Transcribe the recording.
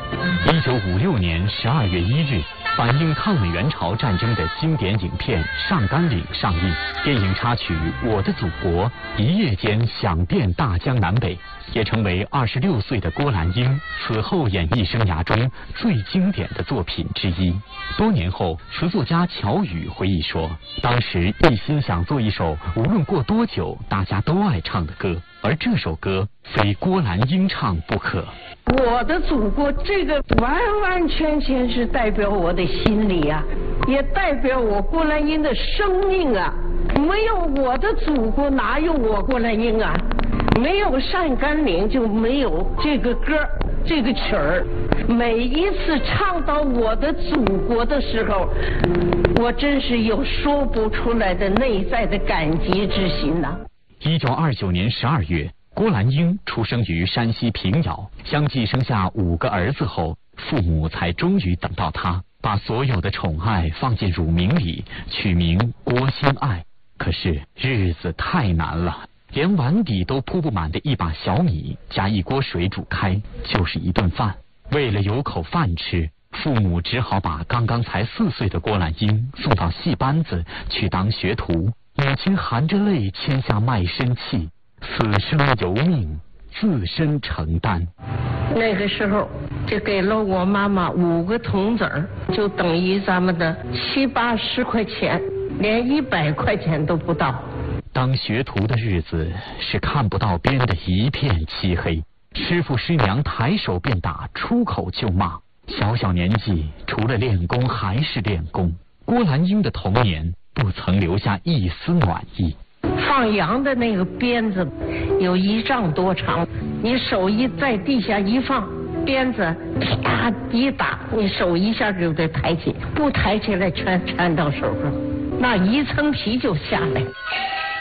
1956年12月1日，反映抗美援朝战争的经典影片《上甘岭》上映。电影插曲《我的祖国》一夜间响遍大江南北，也成为26岁的郭兰英此后演艺生涯中最经典的作品之一。多年后，词作家乔羽回忆说，当时一心想做一首无论过多久大家都爱唱的歌，而这首歌非郭兰英唱不可。 我的祖国，这个完完全全是代表我的心理啊，也代表我郭兰英的生命啊！没有我的祖国，哪有我郭兰英啊？没有上甘岭，就没有这个歌，这个曲儿。每一次唱到我的祖国的时候，我真是有说不出来的内在的感激之心呐。 1929年12月。郭兰英出生于山西平遥，相继生下5个儿子后，父母才终于等到他，把所有的宠爱放进乳名里，取名郭心爱。可是日子太难了，连碗底都铺不满的一把小米加一锅水煮开，就是一顿饭。为了有口饭吃，父母只好把刚刚才4岁的郭兰英送到戏班子去当学徒。母亲含着泪签下卖身契，此生由命，自身承担。 那个时候就给了我妈妈5个铜子儿，就等于咱们的70、80块钱，连100块钱都不到。 当学徒的日子是看不到边的一片漆黑，师傅师娘抬手便打，出口就骂。小小年纪，除了练功还是练功。郭兰英的童年不曾留下一丝暖意。 放羊的那个鞭子有1丈多长，你手一在地下一放，鞭子啪一打，你手一下就得抬起，不抬起来全缠到手上，那一层皮就下来。